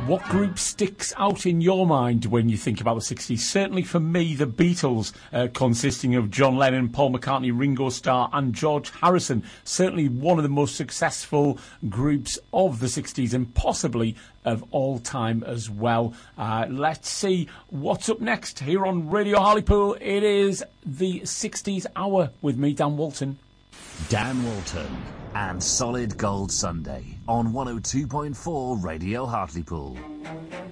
What group sticks out in your mind when you think about the 60s? Certainly for me, the Beatles, consisting of John Lennon, Paul McCartney, Ringo Starr and George Harrison. Certainly one of the most successful groups of the 60s and possibly of all time as well. Let's see what's up next here on Radio Hartlepool. It is the 60s Hour with me, Dan Walton. Dan Walton and Solid Gold Sunday on 102.4 Radio Hartlepool.